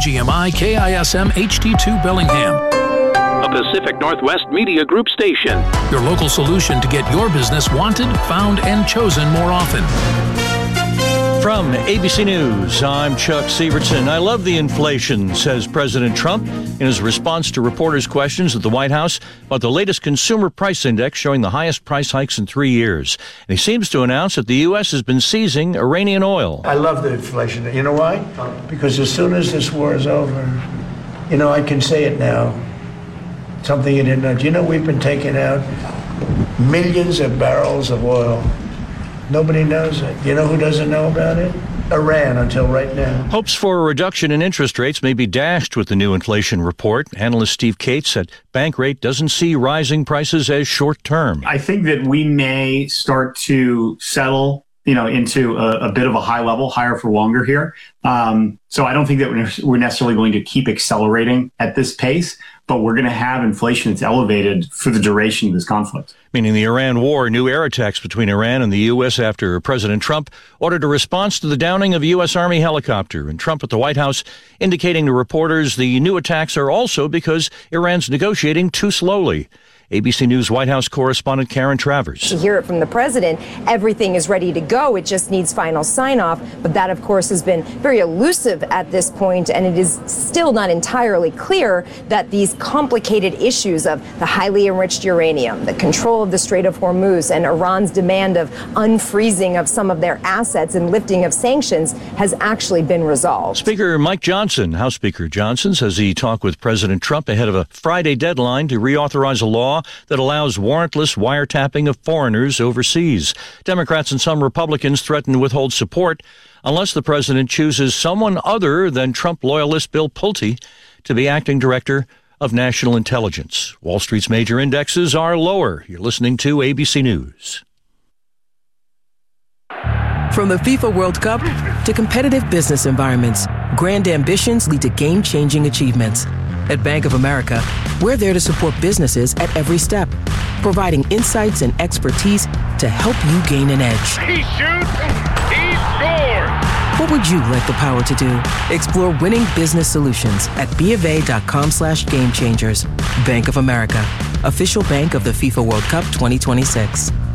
WGMI KISM HD2 Bellingham. A Pacific Northwest Media Group station. Your local solution to get your business wanted, found, and chosen more often. From ABC News, I'm Chuck Sievertson. I love the inflation, says President Trump in his response to reporters' questions at the White House about the latest consumer price index showing the highest price hikes in 3 years. And he seems to announce that the U.S. has been seizing Iranian oil. I love the inflation. You know why? Because as soon as this war is over, I can say it now. Something you didn't know. Do you know we've been taking out millions of barrels of oil? Nobody knows it. You know who doesn't know about it? Iran, until right now. Hopes for a reduction in interest rates may be dashed with the new inflation report. Analyst Steve Cates said Bankrate doesn't see rising prices as short-term. I think that we may start to settle into a bit of a high level, higher for longer here. So I don't think that we're necessarily going to keep accelerating at this pace, but we're going to have inflation that's elevated for the duration of this conflict. Meaning the Iran war, new air attacks between Iran and the U.S. after President Trump ordered a response to the downing of a U.S. Army helicopter. And Trump at the White House indicating to reporters the new attacks are also because Iran's negotiating too slowly. ABC News White House correspondent Karen Travers. To hear it from the president, everything is ready to go. It just needs final sign-off. But that, of course, has been very elusive at this point, and it is still not entirely clear that these complicated issues of the highly enriched uranium, the control of the Strait of Hormuz, and Iran's demand of unfreezing of some of their assets and lifting of sanctions has actually been resolved. Speaker Mike Johnson, House Speaker Johnson, says he talked with President Trump ahead of a Friday deadline to reauthorize a law that allows warrantless wiretapping of foreigners overseas. Democrats and some Republicans threaten to withhold support unless the president chooses someone other than Trump loyalist Bill Pulte to be acting director of national intelligence. Wall Street's major indexes are lower. You're listening to ABC News. From the FIFA World Cup to competitive business environments, grand ambitions lead to game-changing achievements. At Bank of America, we're there to support businesses at every step, providing insights and expertise to help you gain an edge. He shoots, he scores! What would you like the power to do? Explore winning business solutions at BofA.com/gamechangers. Bank of America, official bank of the FIFA World Cup 2026.